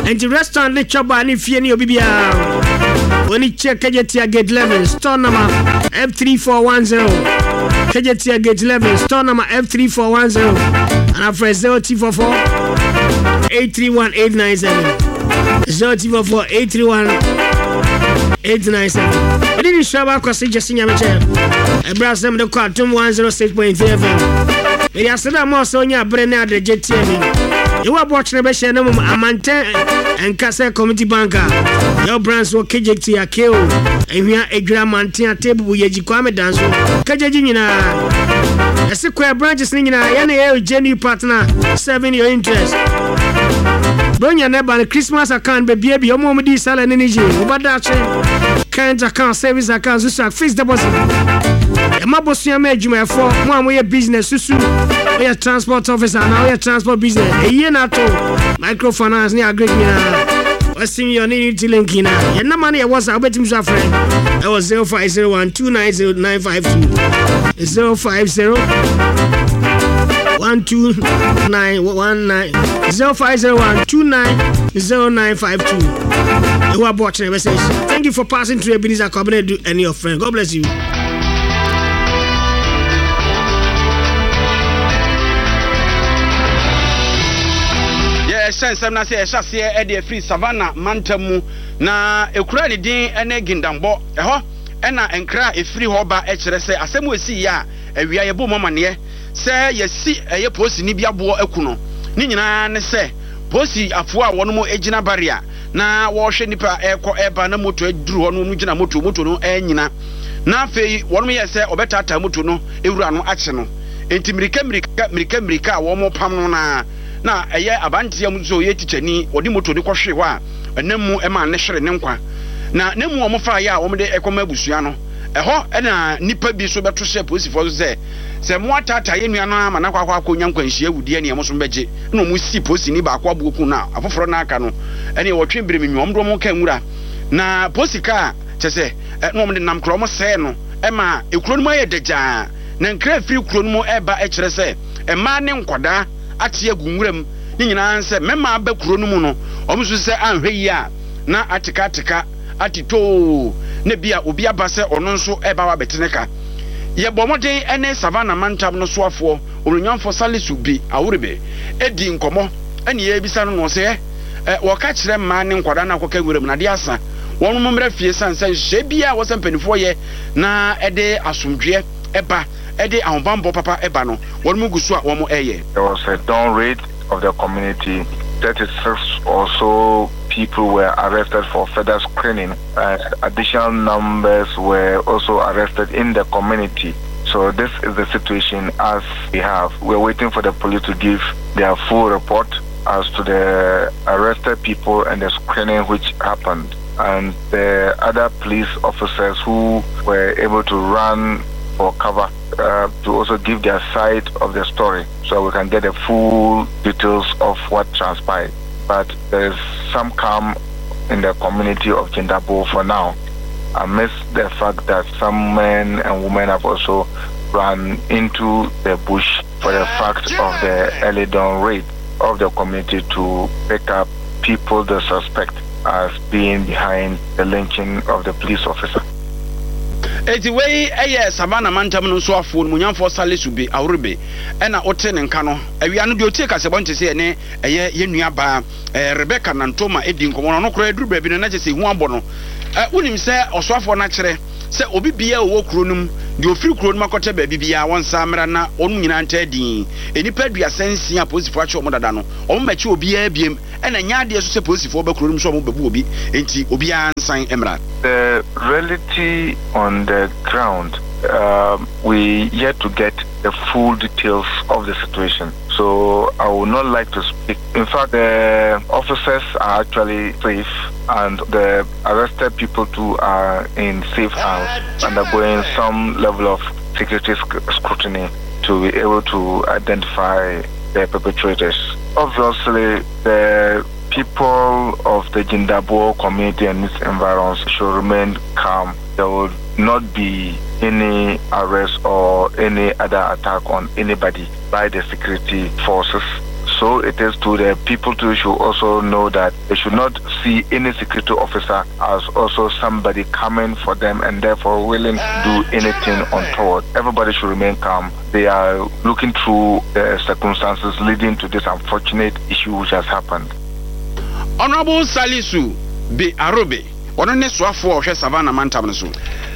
And the restaurant le choba ni fie ni obibia. Oni check Kejetia Gate 11 store number F3410. Kejetia Gate 11 store number F3410. And after 0244 831 897 831 897. I didn't show up because just in your chair. I brought them the cartoon 106.3 FM. It has said more so near Brenner the JTM. You are watching a basham a Mante and Casa Community Banker. Your brands will KJT a kill. And we are a grand Mantina table with Yajikwame dance. Kajajina. A sequel branches in a genuine partner serving your interest. Bronya neba Christmas account baby your mom di sala energy obadache current account service account so fixed deposit e mabosu ya medjuma for mo amoye business susu we transport officer now we transport business e ye na to microfinance ni agreement na wasim your need to link na ye na money e was abetim so friend it was 0501290952 050 12919 0501290952. You are watching a message. Thank you for passing through Ebenezer Cabinet and your friend. God bless you. Sense I'm not say shall see free Savannah Mantamu na ekura ni din ene gindambo eho ena enkra efiri hoba echere se asem we si ya awia ye bo mama ne se ye si eye posi ni bia bo ekuno ni nyina ne se posi afo a wono mo egina barrier na wo hwe nipa ekọ eba na moto aduru hono no gina moto no anyina na afei wono ye se obetata moto no ewura no ache no enti mirika wo mo pam no na eye abantia mu so ye tichani odi moto ni kwohwe ho a enemu ema ne hwere ne nkwa na nemu omo fa ya omo de ekoma abusua no eho ena nipa bi so beto hye posifo so se mo atata ye nua no ama na kwakwa akonya nkwanhia wudie ne mo so beje na mo si posi ni ba kwa buoku na afoforo na aka no ene wotwe biremi nwom do mo kan wura na posika chese no omo de nam kro mo se no ema ekuro no mo ye deja na nkra firi kuro no mo eba e kire se ema ne nkoda ate agunwuram ni nyina nse mema ba kuro no mu no omo so se anhwe yi a na atika atito ne bia obi aba se ono nso eba wa beteneka ye bomoden ene Savannah Mantam no soafo onunyanfo Salisu bi awurebe edi nkomo ene ye bisa no se wo ka kire ma ne nkwada na akoka wuram na de asa wonu momra fie sansan hye bia wo sempanifo ye na ede asomdwe eba ede ahobambo papa eba no wonu mugusu a wo mo eye. There was a down rate of the community. 36 or so people were arrested for further screening. Additional numbers were also arrested in the community. So this is the situation as we have. We're waiting for the police to give their full report as to the arrested people and the screening which happened. And the other police officers who were able to run for cover to also give their side of the story so we can get the full details of what transpired. But there's some calm in the community of Jindabo for now, amidst the fact that some men and women have also run into the bush for the fact of the early dawn raid of the community to pick up people they suspect as being behind the lynching of the police officer. Eti wey Savannah Mantam no so afo munyanfo Salisu bi awrebe ena ote ne nka no awia no de otie kasebonte se ne eye yenua ba Rebecca Nantoma edi nkomo no kro eduru ba bi no na chese hu abo no unim se osoafo na kire se obi bia wo kronum de ofiri kronum akote ba bibia wonsa mra na onu nyina nta din enipa duasensia aposifo ache omo dada no omo machi obi abiem ena nyaade so se aposifo ba kronum so omo babu obi enti obi ansan emra. The reality on the ground, we yet to get the full details of the situation. So I would not like to speak. In fact, the officers are actually safe and the arrested people too are in safe hands, undergoing some level of security scrutiny to be able to identify the perpetrators. Obviously, the people of the Jindabo community and its environs should remain calm. There will not be any arrest or any other attack on anybody by the security forces. so it is to the people too should also know that they should not see any security officer as also somebody coming for them and therefore willing to do anything untoward. Everybody should remain calm. They are looking through the circumstances leading to this unfortunate issue which has happened. Honorable Salisu B. Arobe, one of the Swafo of Savannah Mantamsu.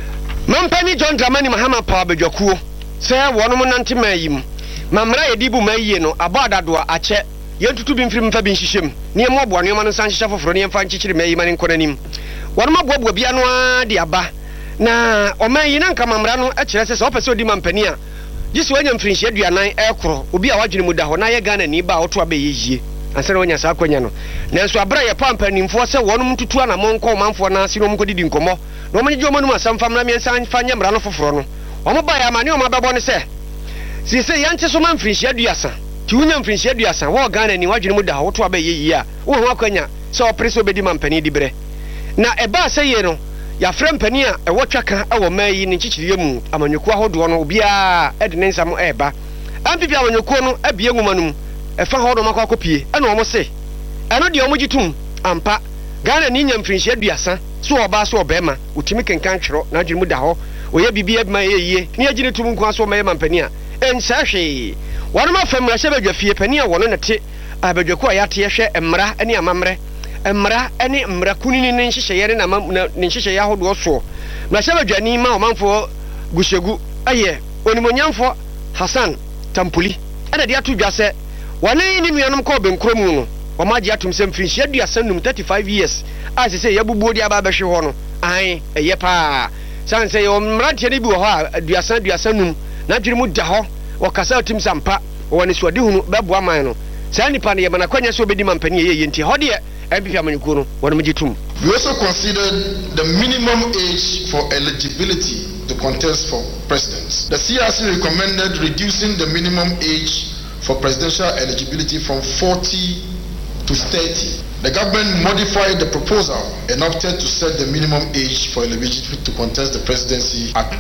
Mampani John Dramani Mahama Pabejoku, say one monanti mayim. Mamra Edibu Mayeno, Abadadwa, Ache, Yentu to be from Fabin Shishim, near Mob, one man Sancha for Fronian Fanchi Mayman in Korenim. One more Bob Bianoa, the Abba. Na, o Mayanka Mamrano, H.S. Officer di Mampania. This way, I'm finished, you are 9 aircraft, Ubi Awajin Mudahonaya Gan and Niba or Twabe. And so when you saw Queniano. Nancy Abraya Pump and enforcer 1 to 2 and a monk or man for Nancy Nomcodi Como. No many German, some family and sign Fanyam Rano for Frono. Omabaya Manuma Babone say. She say Yanchesuman Frinch Yadiasa. Tunian Frinch Yadiasa, war gun and Iwajin Muda, or Twabe year. Oh, Wakanya, so Preso Bediman Penny Dibre. Now a bar say, your friend Penia, a watchaka, our may in Chichium, Amanukwa Hoduano, Bia, Edna Sam Eba. And Pipia on your corner, a Biamumanum. A fan hold on my copy, and almost say, I know the Omojitum, Ampa, Ghana Nian Frinch Yadiasa, so a bass or Bema, Utimican Cancho, Najimudaho, or Yabi my ye, near Genitum Quaso Mayman Penia. And Sashi, one of my family, Savage Penia, one on a tit, I beg your quiet share, and Mra, any amamre, and Mra, any Mrakuni Ninshay and Ninshay also. My Savage Anima, man for Gushagu, aye, Onimonian for Hassan, Tampuli, and a dear to just say, one in Mianum Corbin Cromuno, or my Jatum Sem Fish, Yadia Sendum 35 years, as I say, Yabu Bodia Babashono, aye, a yepa. San say, Mratiribu, Diasan Diasanum. Najimu Daho, or Casal Tim Sampa, or when it's Wadu, Babuamano. Sandy Pania, Manaquania, so Bediman Penny, Yinti, Hodia, and Biamanukuno, one Majitum. We also considered the minimum age for eligibility to contest for president. The CRC recommended reducing the minimum age for presidential eligibility from 40 to 30. The government modified the proposal and opted to set the minimum age for eligibility to contest the presidency at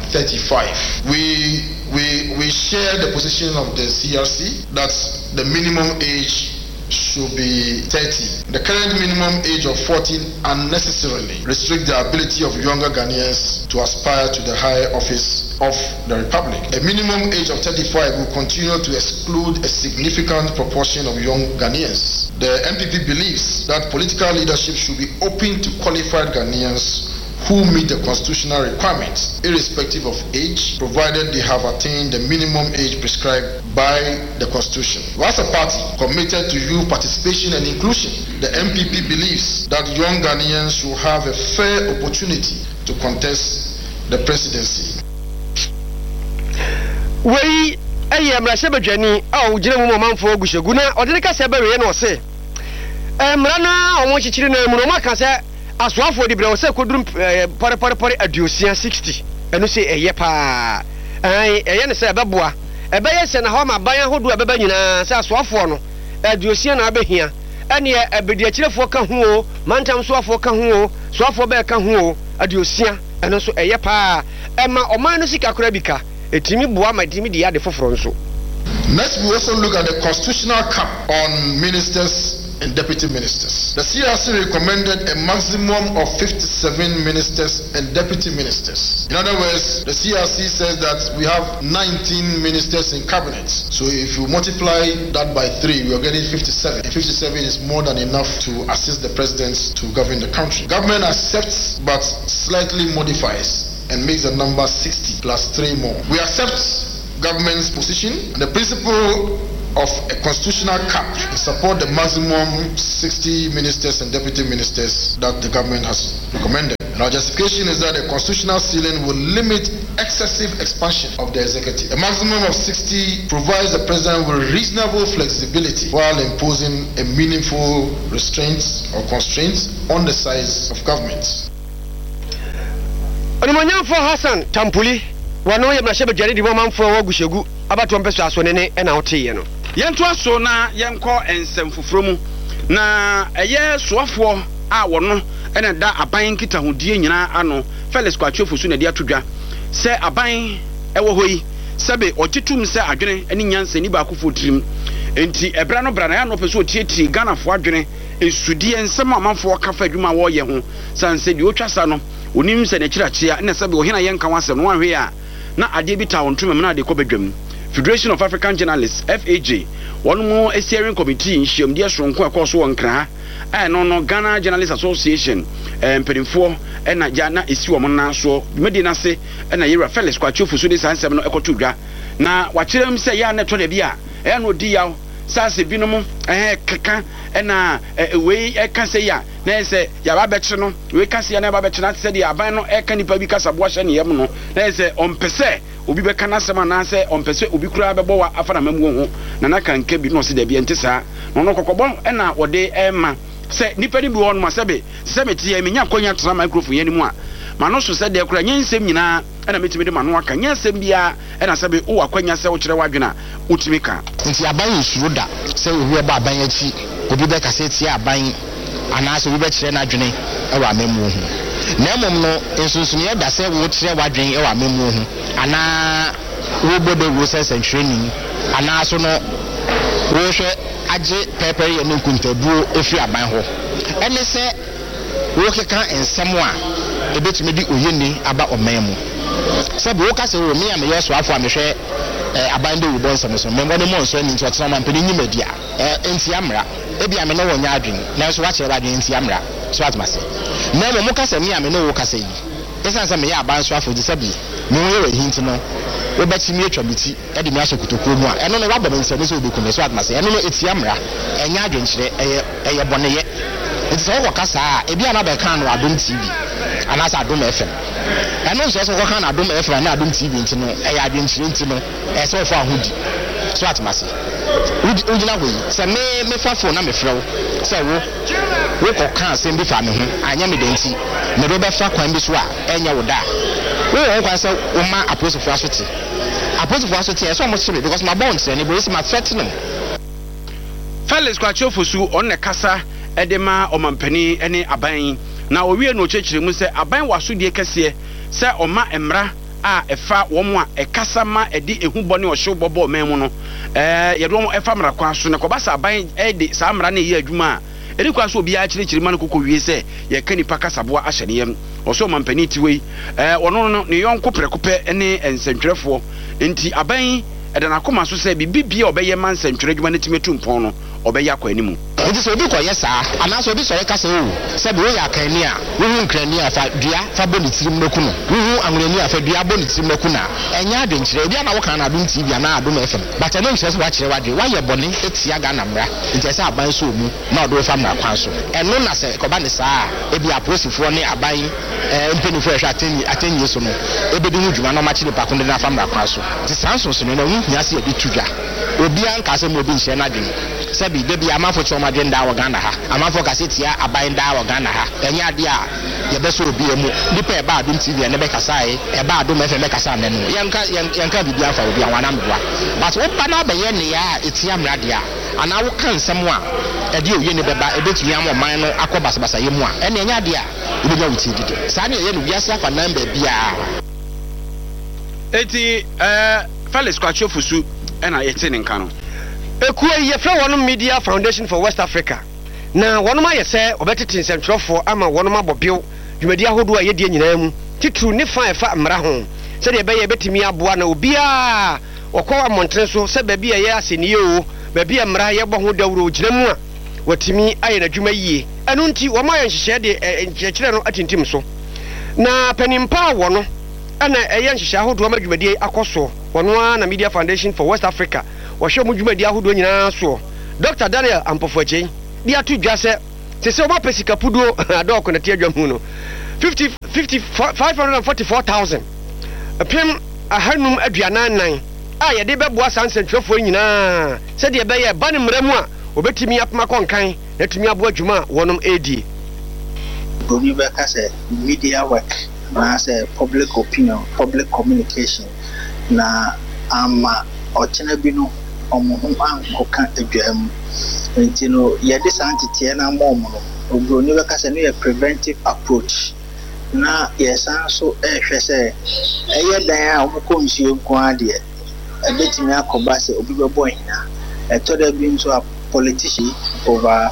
35. We share the position of the CRC that the minimum age should be 30. The current minimum age of 14 unnecessarily restricts the ability of younger Ghanaians to aspire to the higher office of the Republic. A minimum age of 35 will continue to exclude a significant proportion of young Ghanaians. The MPP believes that political leadership should be open to qualified Ghanaians who meet the constitutional requirements, irrespective of age, provided they have attained the minimum age prescribed by the Constitution. As a party committed to youth participation and inclusion, the MPP believes that young Ghanaians should have a fair opportunity to contest the presidency. We am Rasaba Jenny, oh, General for Gushaguna, or the Casabarian or say, Rana, I want you to know Munamaka say. As one for the browser could pari a deuce 60, and you say a yepa. I say Babua, a bias and a home, a buyer who do a babanina, says Swafono, a deucian abe here, and yet a bediature for Kahuo, Mantam Swafo Kahuo, Swafo Bear Kahuo, a deucia, and also a yepa, Emma or Manusika Krabika, a Timmy Bois, my Timmy the other for Fronso. Next, we also look at the constitutional cap on ministers and deputy ministers. The CRC recommended a maximum of 57 ministers and deputy ministers. In other words, the CRC says that we have 19 ministers in cabinet. So if you multiply that by 3, we are getting 57. And 57 is more than enough to assist the president to govern the country. Government accepts but slightly modifies and makes the number 60 plus 3 more. We accept government's position and the principle of a constitutional cap to support the maximum 60 ministers and deputy ministers that the government has recommended. And our justification is that a constitutional ceiling will limit excessive expansion of the executive. A maximum of 60 provides the president with reasonable flexibility while imposing a meaningful restraint or constraints on the size of government. For Hassan Tampuli, one way of Nashaba Jerry woman for Ogushagu about 1 peso and out here. Yɛnto aso na yɛnkɔ ensɛm foforo mu na ɛyɛ soafoɔ a wɔno ɛna da aban nkitahodie nyinaa ano Felix Kwatwofo so na dia todwa sɛ aban ɛwɔ hɔ yi sɛbe ɔgyetum sɛ adwene ɛne nyansa ni baako fotirim enti ebra no bra na ya no pese otieti Ghana fo adwene esudie nsem amanfo kafa adwuma wo ye ho sanse di otwasa no onim se na kirachia na sabe ohina ye nka wasem no anhwe a na ade bi ta wonto me na ade ko bedwam Federation of African Journalists FAJ one more steering committee in Shiam Dia Shronko akoso wonkra no Ghana Journalists Association pedinfo na jana esi wo na so medi na se na Yera Felix Kwachofu so de sansem no ekoto dwa na wakirem se ya na to de bia no di yaw sase binom keka na we eka se ya na se ya ba beche no we ka se ya na ba beche na se de aban no eka nipa bi kasa bo hye ne yem no na se ompese obi be kana sema na se ompese obi kura be bo wa afana mamu ho na na kan ka bi no se de bi ntisa no kokobọ na wode ema se nipa ni bi won ma sebe se meti ya menya konya tra microphone yani mu a ma no so se de kura nyensem nyina na metimi de ma no aka nyensem bia na sebe wo akwanya se wo kire wadwena utimi ka nti aban yisuro da se wo ba aban achi obi be ka se tie aban ana se obi be kire na adwene e wa memu ho na mom no ensunsun ye da se wo kire wadwen e wa memu ho ana wo bodo wo se training ana so no wo hwe age pepper ye no kuntabuo efi aban ho ene se wo keka ensem a ebetumi di oyeni aba omemu sabu wo ka se wo me am ye so afo amehwe aban de wo bonsam so me ngode mo nso ni nti otena man pedi nyimadia enti amra ebi ame no wonya adwen na so wa kire adwen enti amra so atmase na mo ka se me ame no wo ka se yi esa se me ya aban so afo di sabi me wo ye hinti no wo beti mi atwa biti e de mi aso kutoko mu a eno no wa ba nsem so obi kume so atmase eno no eti amra enya adwen kire eye bone ye enti so wo ka sa ebi ana ba kan no Adom TV ana sa Adom FM eno so ko kan Adom FM na Adom TV enti no eye adwen kire enti no so fo ahudi so atmase ujina ho se me fa phone na me frew se wo ko kan se mbi fa me ho anya me denti me do be fa kwan bi so a enya wo da wo kwa se wo ma apostle asoti e so mo chire because my bonds and it is my threatening Felix Kwachofu su on ne kasa edema omampani ene aban na owie no chechire mu se aban waso die kese se oma emra a efa wo mo a ekasa ma edi ehubọ ne ohyew bobo memu no yedo mo efa mra kwa so ne ko basa aban edi sa mra ne ye adwuma a edi kwa so obi a chire man kokko wie se ye kanipa kasaboa ahyene yem oso mampani tiwei ono no ne yonko prekope ene ensentwerefo enti aban edana koma so se bibibia obeye man sentwere adwuma ne timetu mpon no obeye akwa animu nti so obi ko yesa ana so obi so reka se o se bi wo ya kan ni a wo hu nkrani a fa dua fa boni tirim naku no wo hu anwrani a fa dua boni tirim naku na enya adwenkyere obi ana wo kan na Adom TV ana Adom FM but no nkyere so wa kire wade wa ye boni etia ga na mra nti se aban so mu na odo fa mra kwan so eno na se ko ba ne saa ebi aposifo ne aban mpenifo ehwa atenyi so no ebedi hu dwuma na ma kire pa konde na fa mra kwan so nti sanso so no na hu nya se ebi tudwa obi an ka se mo obi nhye na dwen sabi debi amafo choma denda wa Ghana ha amafo kasetia aban da wa Ghana ha enya ade a ye beso obi emu nipa e ba Adom TV ne be kasa e ba Adom FM be kasa ne no yanka bibia fa obi awana mdoa but wo ba na be ye ne ya etia mrade a ana wo kan nsem a ede oye ne beba ebetumi am oman no akobasabasa ye mu a ene enya ade a obenya wuti dide sa ne ye no wiase afa namba bia eti Felix Kwachofu su ena yete ne nka no ekuwe ye fra wono Media Foundation for West Africa na wono ma yese obetete nsentwerefo ama wono ma bobio dwumadi ahodo a yedie nyina mu titru ne fa efa mra ho se de be ye betimi aboa na obia okwa montre so se ba bia ye aseni o ba bia mra ye bo ho dawro gyina mu a watimi aye na dwuma yie enu nti wo ma ye nhyehyɛ de nkyekere no atintim so na panimpa wono ana eye nhyehyɛ ahodo ma dwumadi akoso wono na Media Foundation for West Africa washo mu dwumadi ahodo nyina so Dr. Daniel Ampofochen di atu dwase se o ma pesika pudo adoko na tie dwam no 544,000 apem ahanum aduanan a ye de beboa sansentwefo nyina se de be ye ba ne mramu a obetimi apema konkan na tumi aboa dwuma wonom edi Boni be ka se media work na se public opinion public communication na ama ochena bi no omuhu ankoka adwam nti no ye de santitie na mom no obroni be ka se no ye preventive approach na yesan so ehwe se eye dan a omko nsuo nko ade ebetimi akoba se obi bebo hina today being to a politician over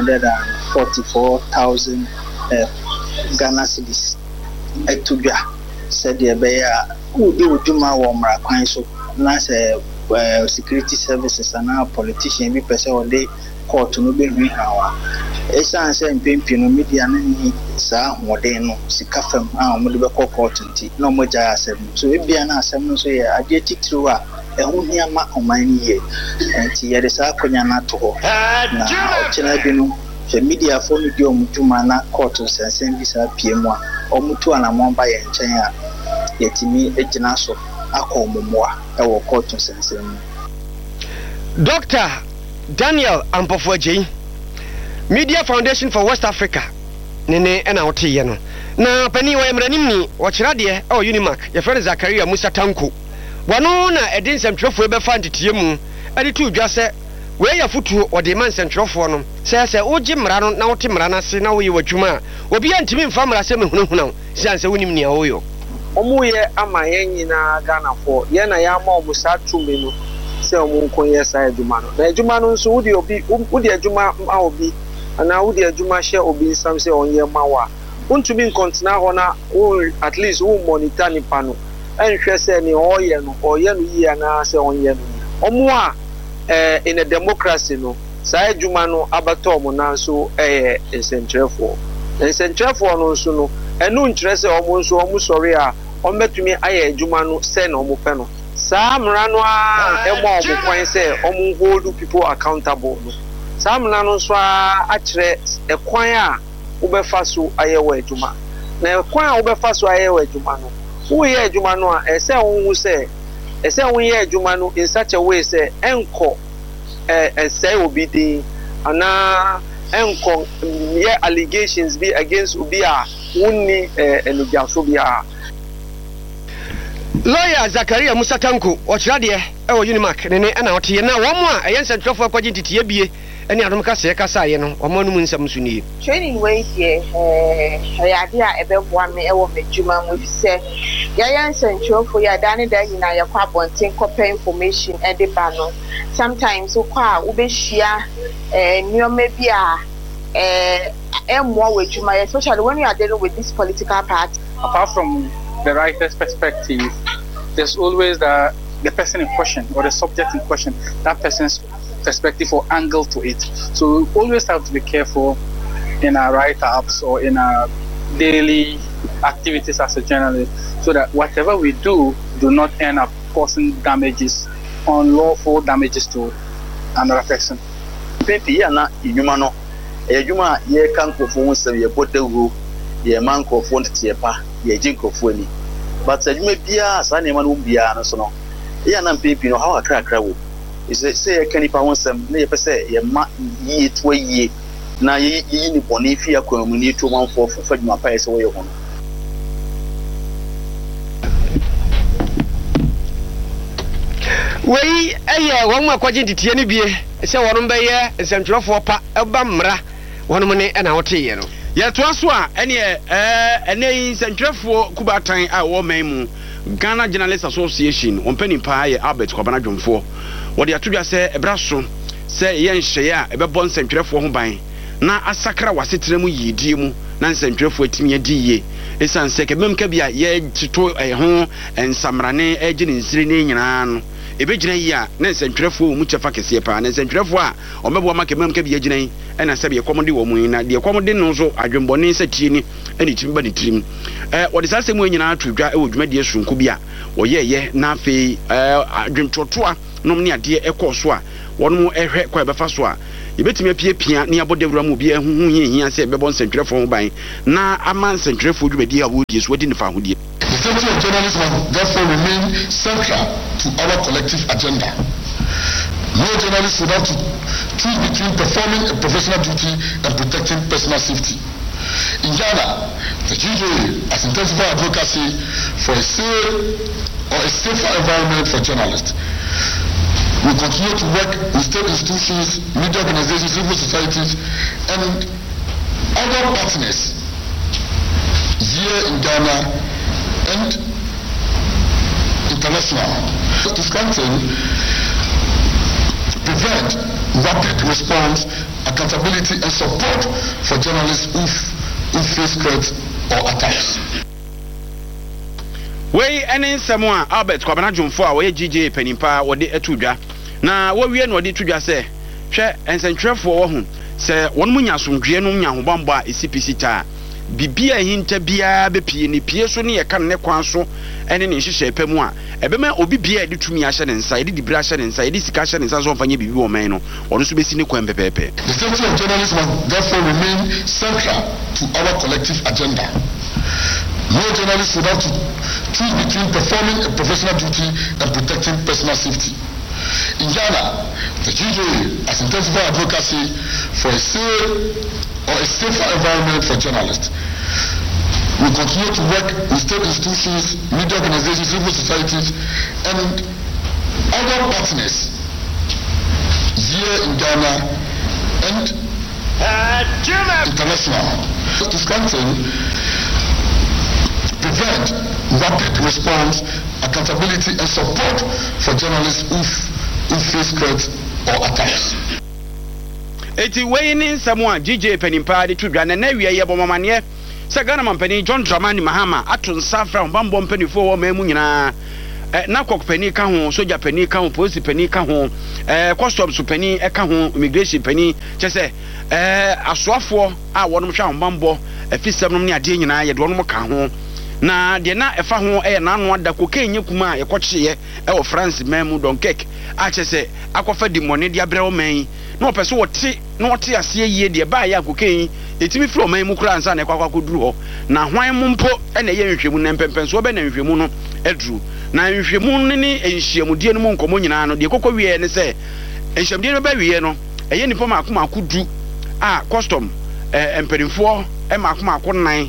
544,000 Ghana cedis. Etubia said the bear who do my warm rakwan so nice security services and now politician be person or day court to no be how. Esan say mpempino media ni saa modern no sika fam a mo de be court nti no mo ja asem so e bia na asem no so ye ade titiri a ehu hia ma oman ye nti ye de saa konya na to ho na ochena bi no the media for no di omutuma na court sensen bi saa piem a omutu ana mo ba ye nchen a yetimi egina so akọ momoa e wo court sensen. Dr. Daniel Ampofo-Adjei, Media Foundation for West Africa nene ena wote ye no na pani wa emranim ni wo kira de o Unimark ye frere Zakaria Musa Tanko wano na edin semtwefo e be fa ntetie mu ade tu dwa se we ya futu o de man semtwefo no se oji mra no na wote mra na se na wo ye wadwuma obi antimi mfa mra se mehunahuna sian se wonim nia wo yo omu ye ama ye nyina Ghana fo ye na ya ma omusa tumi no se omu nkonye sa adwuma no na adwuma no nso wodi adwuma ma obi ana wodi adwuma hye obi nsam se onye mawa untumi nkontina ho na at least wo monitor ni pano enhwe se ni oye no yi ana se onye no omu a in a democracy no sa adwuma no abato omu na so esentrefo no nso no enu nkyere se omu nso omu sori a ombetumi aye adwuma no se na omu pe no sa mra no a emo omu kwan se omu hold people accountable no samna no so a kire ekwan a wobefa so ayewo adwuma na ekwan a wobefa so ayewo adwuma no wo ye adwuma no a ese wonhu se ese won ye adwuma no in such a way se enko ese obi din ana enko ye allegations be against obi a wonni enugaso bi a. Lawyer Zakaria Musa Tanko o kira de e wo Unimark nene na wote ye na wo mo a eyense ntwofo akwaje ntitiye bie any adom kase kasa ye no omanum nsam so nie training wey here yade a ebeboa me e wo medjuma mu fise ya yanse ntwofo ya dane da nyina ya kwa bonten copy information e de ba no sometimes kwa wo be hia nioma bi a emwo wejuma especially when you are dealing with this political party. Apart from the writer's perspective, there's always the person in question or the subject in question, that person's perspective or angle to it. So we always have to be careful in our write-ups or in our daily activities as a journalist, so that whatever we do not end up causing damages, unlawful damages to another person. Pepe yana inyuma no ejuma ye kan kofo nsem ye botewu ye man kofo ntiepa ye jin kofo ni but ejuma bia sa na no bia no so no yana pepe no how akra wo say kanipa wonsem na ye pese ye ma yi to yi na yi ni boni fi akwam ni to manfo faduma pa ye se wo ye ho wei eye won akwaje ntitiye ni bie se wono be ye nsentwerefo pa eba mra wono ne na wote ye no ye to aso a ene nsentwerefo kubatan a wo man mu Ghana Journalists Association ompani pa ye Albert Kwabana Dwomfo wode atodwa se ebraso se ye nhye a ebebo nsentwerefo ho ban na asakra wasetre mu yidie mu na nsentwerefo atimi adiye esan se kebem ka bia ye tito ho ensamrane agine nsire ne nyina no ebegyina yi a na nsentwerefo mu chefa kese pa na nsentwerefo a omebo ma kemem ka bia gyina yi ena se bia komode wo mu na de komode no so adwembone satie ni eni timba ni tirim wode sase mu nyina atodwa e wodwumade sunku bia woyeye na afi adwontotoa nom ne ade ekoso a wono ehwe kwa befa so a yebetimi apiepia ne abodewura mu bia huhu hia se bebo nsentwerefo ho ban na ama nsentwerefo dwumade a wodi so wadi ne fa hodie. The safety of journalism must therefore remain central to our collective agenda. No journalist should have to choose between performing a professional duty and protecting personal safety. In Ghana, the GJA has intensified advocacy for a safer environment for journalists. We continue to work with state institutions, media organizations, civil societies, and other partners here in Ghana and international to strengthen prevent rapid response, accountability, and support for journalists who face threats or attacks. Wey ene nsɛm a Albert Kwabena Dwumfo a wɔyɛ GJ panimpa wɔde atudwa na wɔwie no wɔde tudwa sɛ hwɛ nsɛntwerɛfoɔ wɔ ho sɛ wɔn mu nya asomdwie no nya hobambɔ a ECPC taa bibia hinta bia bepie ne pie so ne yɛka ne kwan so ene ne nhyehyɛ pa mu a ɛbɛma obi bia de tumi ahyɛ ne nsa de dibira ahyɛ ne nsa de sika ahyɛ ne nsa so ɔmfanye bibi wɔ man no ɔno so besi ne kwan pɛpɛpɛ. The safety of journalists must therefore remain central to our collective agenda. No journalist would have to choose between performing a professional duty and protecting personal safety. In Ghana, the GJA has intensified advocacy for a safer environment for journalists. We continue to work with state institutions, media organizations, civil societies, and other partners here in Ghana and international to strengthen, prevent rapid response, accountability, and support for journalists who face threats or attacks. Eti wey ni nsɛm a GJ panimpa de tudwa na wie yɛ bɔmamane sɛ Ghana mampani John Dramani Mahama ato nsa fra bambɔ mpanifo wɔ mamu nyinaa na kokpani ka ho soja pani ka ho police pani ka ho customs pani ka ho immigration pani kyɛ sɛ asoafoɔ a wɔnom hwɛ bambɔ afisɛm nom ne ade nyinaa yɛ de wɔnom ka ho na de na ɛfa ho naano ada kokenye kuma a yɛkɔkyeɛ ɛwɔ France mamu Dunkirk a kyɛ sɛ akɔfa di mɔne de abrɛ wo man na ɔpɛ so wɔte aseɛ yie de ba yɛ kokenyi etimi firi ɔman mu kura ansa na ɛkɔ akɔduru hɔ na hwan mu mpo ɛna ɛyɛ nhwɛmu na mpɛmpɛn so ɔbɛ na nhwɛmu no aduru na nhwɛmu ne nhyiamudie no mu nkɔmɔ nyinaa no de kɔkɔ wie ne sɛ nhyiamudie no bɛ wie no ɛyɛ nipa maako du a custom mpanimfoɔ maako nan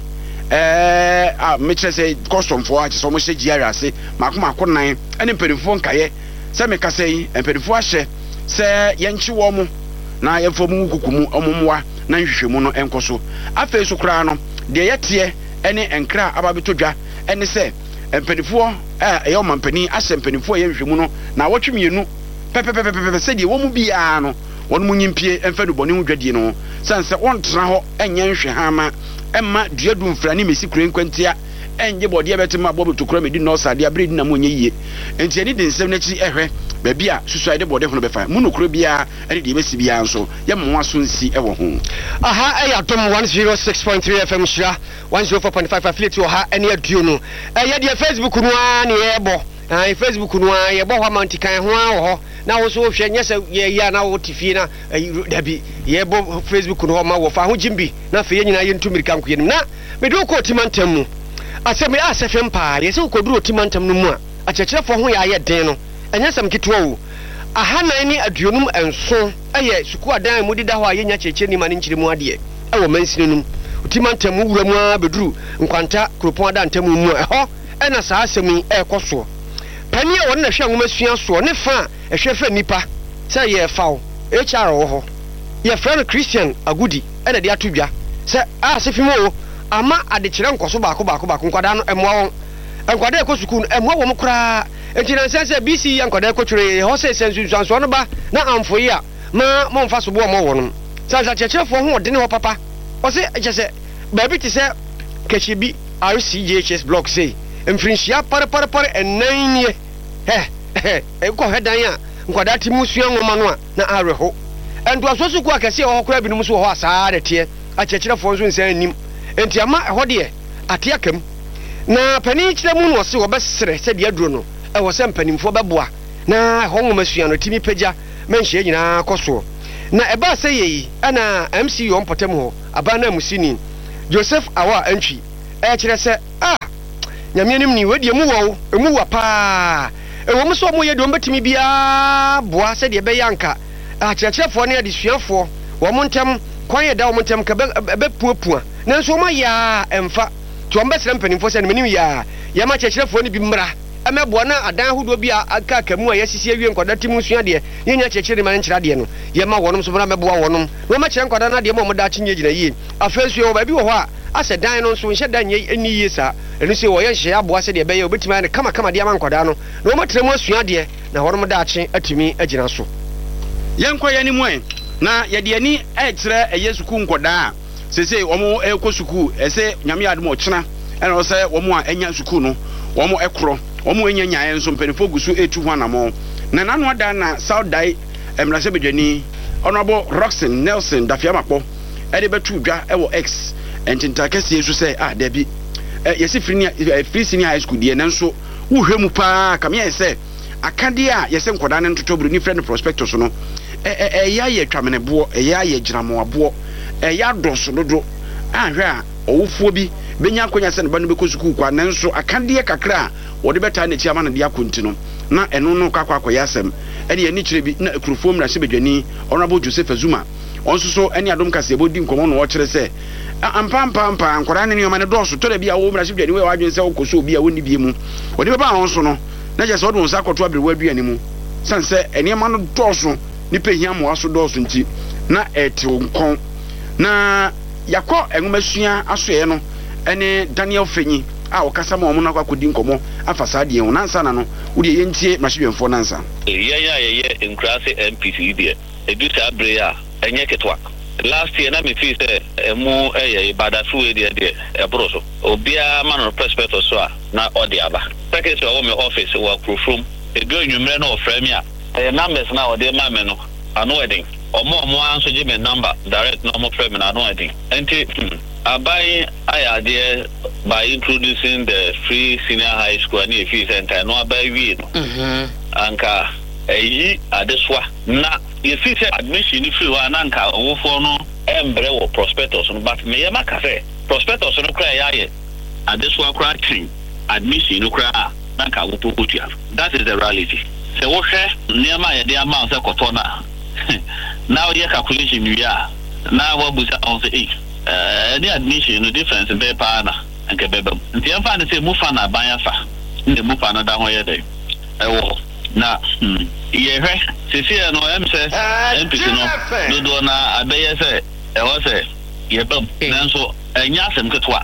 mekyerɛ sɛ custom for a kyɛ sɛ ɔmo hyɛ GR ase maako nan ɛne mpanimfoɔ nkaeɛ sɛ meka sɛ yi mpanimfoɔ ahyɛ sɛ yɛnkye wɔ mo na yɛmfa mu kuku mu ɔmommoa na nhwehwɛmu no ɛnkɔ so afei so koraa no deɛ yɛteɛ ɛne nkra aba bɛtɔ dwa ɛne sɛ mpanimfoɔ ɛyɛ ɔmampani ahyɛ mpanimfoɔ yɛ nhwehwɛmu no na wɔtwe mmienu pɛpɛpɛpɛpɛ sɛdeɛ wɔn mu biara no wɔn mu nyimpie ɛmfa no bɔne ho dwadie no sɛ wɔntena hɔ ɛnyɛ nhwehama ɛma duadu mfrani mesi kure nkwantia ɛnye bɔdeɛ bɛtema bɔ betokura medi no sade abredi na mo nyɛ yie enti ani de nsɛm n'akyi ɛhwɛ baabi a susuade bɔde ho no bɛfa mu nokuro biara ɛde de bɛsi biara nso yɛma ho aso nsi ɛwɔ ho aha ɛyɛ atom 106.3 FM hyira 104.5 affiliate wɔ ha ɛne aduo no ɛyɛ deɛ Facebook no a ne yɛbɔ Facebook no a yɛbɔ hɔ amantikan ho a wɔ hɔ na wo so hwɛ nyɛ sɛ yɛyɛ na wo tifie na dabi yɛbɔ Facebook no hɔ ma wɔ fa ho jimbi na afei nyina yɛntu mirika nkoyɛ nim na mede wokɔ timantam mu asɛm yɛ asɛfɛm paa yɛsɛ wokɔduru timantam no mu a akyerɛkyerɛfoɔ ho yɛ ayɛ den no ɛnyɛ sɛm ketewa wo aha nan ne aduonum ɛnso ɛyɛ suku adan mu deda hɔ a yɛnya kyerɛkyerɛ nima ne nkyerɛ mu adeɛ ɛwɔ mansini nom timantam mu wura mu a bɛduru nkwanta kuropɔn adantam mu a ɛhɔ ɛna saa asɛm yi ɛkɔ soɔ pani a wɔn na hwɛ nwoma sua soɔ ne fa a ɛhwɛ fɛ nipa sɛ yɛ faw HR wɔ hɔ yɛfrɛ no Christian Agudi ɛna de ato dwa sɛ asɛfi mu o ama adekyerɛ nkɔso baako nkwadaa no ɛmoa wɔn nkwadaa ɛkɔ sukuu no ɛmoa wɔn koraa enti na nsɛn sɛ BC yɛ nkwadaa ɛkɔtwerɛ hɔ sɛ nsusuansoɔ no ba na amfo yi a ma momfa so boɔ ma wɔn sansa kyerɛkyerɛfoɔ ho ɔde ne hɔ papa ɔsɛ ɛkyɛ sɛ baabi te sɛ kɛkyɛ bi RCJHS block sei mfirinhyia parepare ɛnan nie ɛkɔ hɛ dan a nkwadaa te mu sua nwoma no a na awerɛho ɛntoasoɔ so ku akɛseɛ wɔ hɔ koraa binom so wɔ hɔ a saa de teɛ akyerɛkyerɛfoɔ nso nsan anim enti ama ɛhɔ deɛ ate akam na panin kyerɛ mu no ɔse wɔbɛserɛ sɛdeɛ aduro no ɛwɔ sɛ mpanimfoɔ bɛboa na ɛhɔ nwoma sua no timi pagya manhyia nyinaa kɔ soɔ na ɛbaa sɛ yɛyi ɛna MC wɔ mpɔtam hɔ aban no amusini Joseph Awa Antwi ɛkyerɛ sɛ nyame anim ni wadie mu wɔ emu wa paa ɛwɔ mu sɛ ɔmo yɛ deɛ ɔmbɛtumi biara boa sɛdeɛ ɛbɛyɛ anka akyerɛkyerɛfoɔ ne adesuafoɔ wɔn ntɛm kwan yɛ da wɔn ntɛm ka bɛpuapua nanso wɔn ayɛ a ɛmfa tí wɔn bɛsrɛ mpanimfoɔ sɛ nimanim yɛ a yɛma akyerɛkyerɛfoɔ no bi mmra ɛmɛboa na adan ahodoɔ bi a aka mu a yɛsisi awie nkwadaa ti mu sua deɛ yɛnya akyerɛkyerɛ ma ne nkyerɛ adeɛ no yɛma wɔnom so mmra mɛboa wɔnom na wɔn akyerɛ nkwadaa no adeɛ ma wɔn da akyi gyina yie afei nso yɛ wɔ baabi wɔ hɔ a asɛ dan no nso nhyɛ dan nyɛ ani yie saa ɛno sɛ wɔyɛ nhyɛ aboa sɛdeɛ ɛbɛyɛ wobɛtumi ayɛ no kama deɛ ama nkwadaa no na wɔmatena mu asua adeɛ na wɔnom daakye atumi agyina so Yankwa yani mwe na yɛde ani ɛkyerɛ ɛyɛ sukuu nkɔdaa sese wɔn ɛkɔ sukuu ɛsɛ nyame adom ɔkyena ɛna ɔsɛ wɔn a ɛnya sukuu no wɔn ɛkorɔ wɔn ɛnya nyaayɛ nso mpanimfoɔ gu so etu ho anamɔ na nanu ada na South Dai mmarahyɛ badwani Honorable Roxen Nelson Dafiamakpɔ ɛde bɛtu dwa ɛwɔ X ɛntinta kɛseɛ nso sɛ dabi yɛsi free senior high school deɛ nanso wohwɛ mu paa kamea sɛ akadeɛ a yɛsɛ nkɔdaa ne ntotɔburu ni friend prospectus no ɛyɛ yɛ twameneboɔ ɛyɛ yɛ gyinamoaboɔ ɛyɛ adɔso dodo ahwɛ a ɔwofoɔ bi benya akonya sɛ ne ba no bɛkɔ sukuu kwa nanso akadeɛ kakra a wɔde bɛtaa n'akyi ama no de akɔnti no na ɛno no kakɔ asɛm ɛne yɛni kyerɛ bi na akurufoɔ mmarahyɛ badwani Honorable Joseph Azuma ɔnso so ɛne adom kaseɛ bɔdi nkɔmmɔ no wɔkyerɛ sɛ ampampa nkɔdaa ne nneɔma no dɔɔso tɔda bi a wo mmarahyɛ badwani wɔ adwene sɛ wokɔ so obi a wonni bie mu wɔde bɛba wɔn so no na kyɛ sɛ wɔde wɔn nsa akɔto aberewa aduane mu sane sɛ nneɛma no dɔɔso nipa hia mmoa so dɔɔso nti na ɛtew nkɔn na yakɔ enwomasua asoɛ no ɛne Daniel Fenyi a wɔkasa ma wɔn no akɔdi nkɔmmɔ afa saa deɛ ho nansa na no wode yɛntie mmarahyɛdwanfoɔ nansa yɛyɛ nkurase MPC deɛ edu saa bere a ɛnyɛ ketwa last year na me feel sɛ ɛmu ɛyɛ ibadafu deɛ ɛboro so obiara ma no prospectus so a na ɔde aba secretary wɔ me office wɔ Krofrom edu enwumere na ɔfrɛ me a ɛyɛ numbers na ɔde ma me no ano ɛden ɔmo anso gye me number direct na ɔmo frɛ me na ano ɛden nti aban ayɛ adeɛ by introducing the free senior high school and if you center no abai wie no anka eyi adeswa na yesi sɛ admission free wa na anka owofo no embre wo prospectus no but me yema ka sɛ prospectus no kra yɛ adeswa kra train admission no kra na anka wo pokutua that is the reality sɛ wo hwɛ nneɛma yɛ de ama sɛ kɔtɔ na now yɛ calculation wi na wo busa on say the admission no difference be pa na anka bebam nti yɛmfa ne sɛ mu fa na ban afa ne mu fa no da ho yɛ dɛ ɛwɔ na yɛhwɛ sisi no em sɛ MPC no dodo na abɛyɛ sɛ ɛwɔ sɛ yɛbam nanso ɛnya asɛm ketewa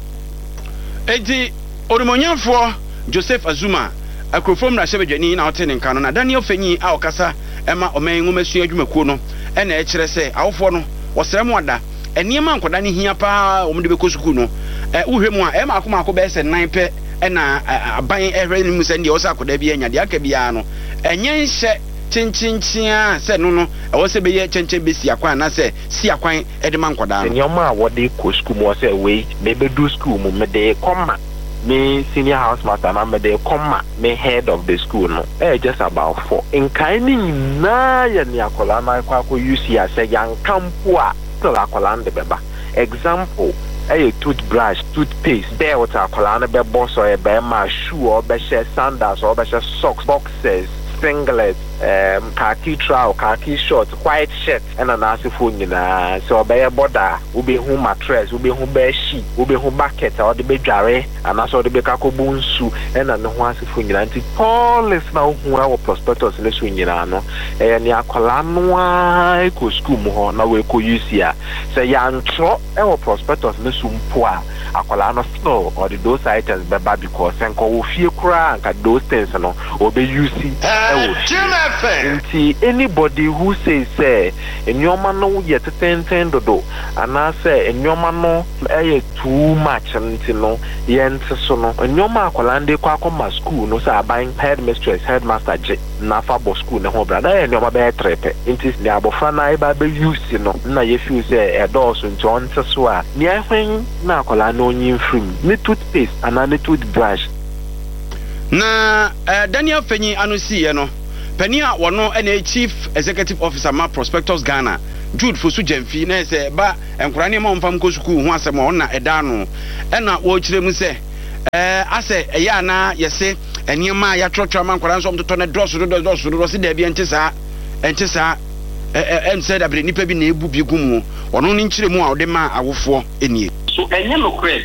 edi orumonyamfoɔ Joseph Azuma akrofom na hyɛbadwani na ɔte ne nka no na Daniel Fenyi a ɔkasa ɛma ɔman ngomasua adwumakuo no ɛna ɛkyerɛ sɛ awofoɔ no wɔsrɛ mu ada ɛnneɛma nkɔda ne hia paa wɔn de bɛkɔ sukuu no wohwɛ mu a ɛma akoma bɛyɛ sɛ nan pɛ ɛna aban ɛhwɛ ne mu sɛ deɛ ɔsɛ akɔda bi anya deɛ aka biara no ɛnyɛ nhyɛ kyenkyenkyea sɛ no ɛwɔ sɛ bɛyɛ kyɛnkyɛn bɛsi akwan anasɛ si akwan ɛde ma nkɔda no nneɛma a wɔde kɔ sukuu mu sɛ wei bɛbɛdu sukuu mu mede kɔma me senior house master na mede kɔma me head of the school no just about 4 nkae ne nyinaa yɛ ne akɔla na akɔ use a sɛ yankampo a still akɔla de bɛba example toothbrush toothpaste belt akɔla no bɛbɔ so ɛbɛma shoe or bɛhyɛ sandals or bɛhyɛ socks boxers singlet khaki trousers khaki shorts white shirt and an asifo nyina so obey border obehu mattress obehu bed sheet obehu bucket or the bedware and also the bekakobu nsu and an ho asifo nyina nti police na hu our prospectus le so nyina no ne akola no a ko school mu ho na we ko use ya say ya ntro our prospectus le so mpo a akola no still or the those items beba because enko wo fie kura anka those things no obe use anybody who says say enyoma no yet ten dodo and I say enyoma no too much ntino yent so no enyoma akwalande kwa akoma school no say aban headmistress headmaster je na fa bo school na ho brada enyoma be trepe nti ne abofra na iba be use no na ye feel say edos nti on so a ne ahwen na akwala no nyin frim ne toothpaste and ne toothbrush na Daniel Fenyi anusi ye no Penia wono ene chief executive officer ma prospectus Ghana Jude Fosu Jemfi na se ba enkura ne ma mfam ko suku hu asem ona eda no ena wo kire mu se ase eya na yese eniema ya trotwa ma nkura nso mtoto ne doso se da bi entisa em said abre nipa bi na ebu bi gumu wono ni nkire mu a ode ma awofo enie so enye no kre